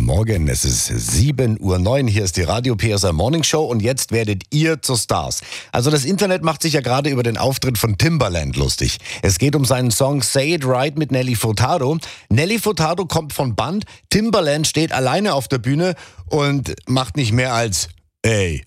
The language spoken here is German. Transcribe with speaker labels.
Speaker 1: Morgen, es ist 7:09 Uhr, hier ist die Radio PSR Morning Show und jetzt werdet ihr zu Stars. Also das Internet macht sich ja gerade über den Auftritt von Timbaland lustig. Es geht um seinen Song Say It Right mit Nelly Furtado. Nelly Furtado kommt von Band, Timbaland steht alleine auf der Bühne und macht nicht mehr als Ey,